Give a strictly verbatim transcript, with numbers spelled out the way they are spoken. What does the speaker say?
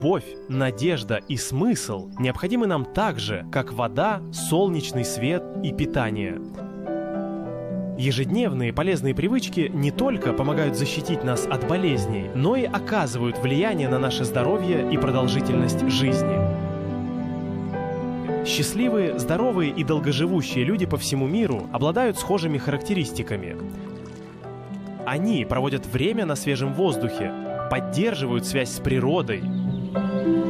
Любовь, надежда и смысл необходимы нам так же, как вода, солнечный свет и питание. Ежедневные полезные привычки не только помогают защитить нас от болезней, но и оказывают влияние на наше здоровье и продолжительность жизни. Счастливые, здоровые и долгоживущие люди по всему миру обладают схожими характеристиками. Они проводят время на свежем воздухе, поддерживают связь с природой,